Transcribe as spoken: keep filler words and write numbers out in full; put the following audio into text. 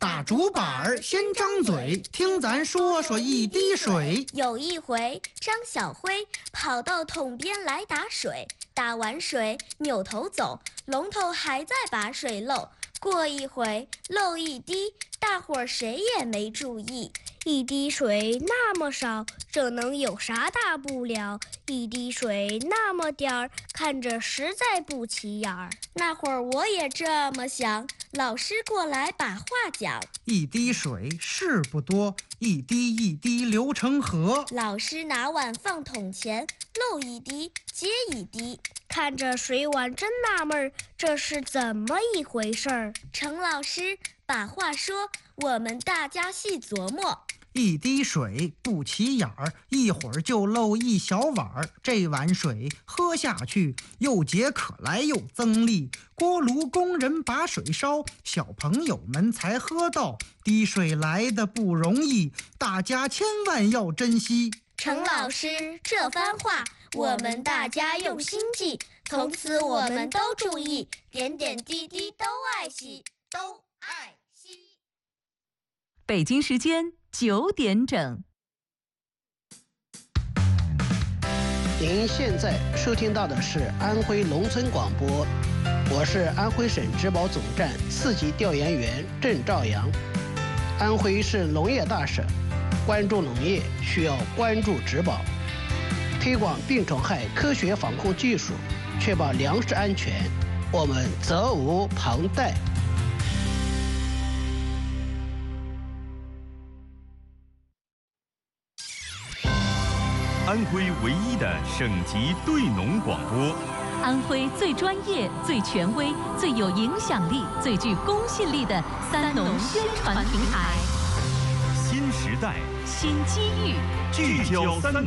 打竹板儿先张嘴，听咱说说一滴水。 有一回，张小辉跑到桶边来打水，打完水扭头走，龙头还在把水漏。过一会漏一滴，大伙儿谁也没注意。 一滴水那么少，这能有啥大不了？一滴水那么点儿，看着实在不起眼儿。 那会儿我也这么想，老师过来把话讲。 一滴水是不多，一滴一滴流成河。 老师拿碗放桶前，漏一滴接一滴。 看着水碗真纳闷儿，这是怎么一回事儿？ 程老师把话说，我们大家细琢磨。 一滴水不起眼儿，一会儿就漏一小碗儿。这碗水喝下去，又解渴来又增力。锅炉工人把水烧，小朋友们才喝到。滴水来的不容易，大家千万要珍惜。 程老师这番话，我们大家用心记，从此我们都注意，点点滴滴都爱惜，都爱惜。 北京时间九点整。 您现在收听到的是安徽农村广播，我是安徽省植保总站四级调研员郑兆阳。安徽是农业大省，关注农业需要关注植保，推广病虫害科学防控技术，确保粮食安全，我们责无旁贷。 安徽唯一的省级对农广播， 安徽最专业、最权威、最有影响力、最具公信力的三农宣传平台。 新时代， 新机遇， 聚焦三农。